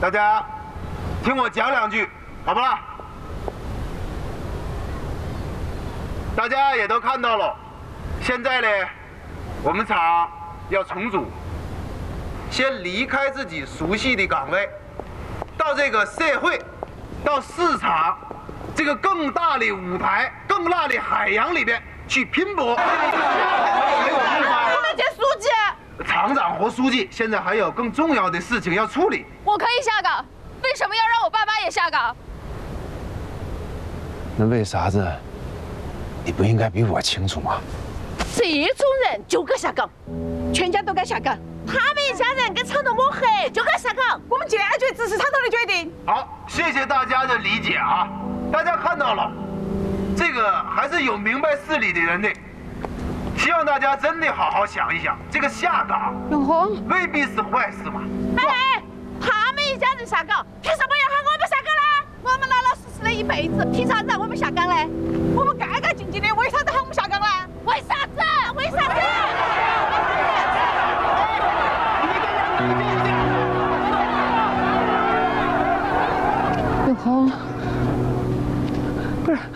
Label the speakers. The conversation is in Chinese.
Speaker 1: 大家听我讲两句，好不啦？大家也都看到了，现在呢，我们厂要重组，先离开自己熟悉的岗位，到这个社会，到市场这个更大的舞台、更大的海洋里边去拼搏。
Speaker 2: 我们见书记。
Speaker 1: 厂长和书记现在还有更重要的事情要处理。
Speaker 2: 我可以下岗，为什么要让我爸妈也下岗？
Speaker 3: 那为啥子？你不应该比我清楚吗？
Speaker 4: 这种人就该下岗，全家都该下岗。他们一家人跟厂头抹黑，就该下岗。我们坚决支持厂头的决定。
Speaker 1: 好，谢谢大家的理解啊！大家看到了，这个还是有明白事理的人的。希望大家真的好好想一想，这个下岗
Speaker 4: 永红
Speaker 1: 未必是坏事嘛。
Speaker 4: 哎，他们一家人下岗，凭什么要喊我们下岗呢？我们老老实实的一辈子，凭啥子让我们下岗呢？我们干干净净的，为啥子喊我们下岗呢？为啥子？为啥子？永红。